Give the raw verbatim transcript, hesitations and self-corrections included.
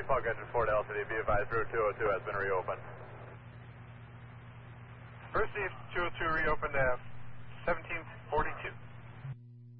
Park Engine four Delta, be advised route two oh two has been reopened. Received two oh two reopened, uh, seventeen